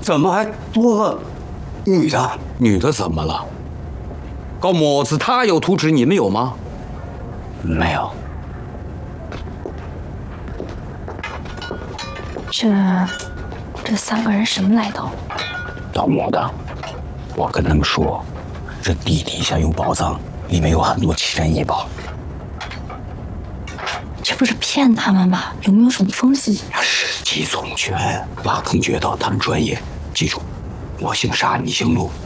怎么还多个女的？ 女的怎么了？搞么子？他有图纸，你们有吗？ 没有。 这三个人什么来头？ 搞么的？我跟他们说，这地底下有宝藏，里面有很多奇珍异宝。 这不是骗他们吧？有没有什么风险？ 时机总权，挖坑掘道他们专业。记住，我姓沙，你姓陆。